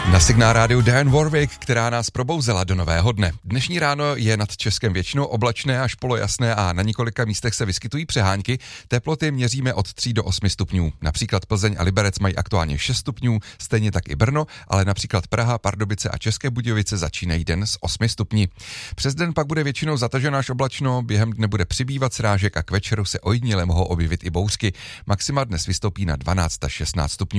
Na Signál rádiu Dan Warwick, která nás probouzela do nového dne. Dnešní ráno je nad Českem většinou oblačné až polojasné a na několika místech se vyskytují přehánky. Teploty měříme od 3 do 8 stupňů. Například Plzeň a Liberec mají aktuálně 6 stupňů, stejně tak i Brno, ale například Praha, Pardubice a České Budějovice začínají den s 8 stupni. Přes den pak bude většinou zataženo až oblačno, během dne bude přibývat srážek a k večeru se ojediněle mohou objevit i bouřky. Maxima dnes vystoupí na 12 až 16 stupňů.